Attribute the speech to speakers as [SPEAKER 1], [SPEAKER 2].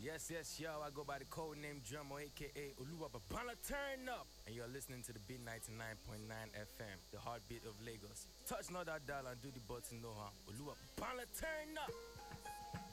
[SPEAKER 1] Yes, yo, I go by the code name Drummo, aka Oluwababala. Turn up! And you're listening to the Beat 99.9 FM, the heartbeat of Lagos. Touch not that dial and do the button no harm. Oluwababala, turn up!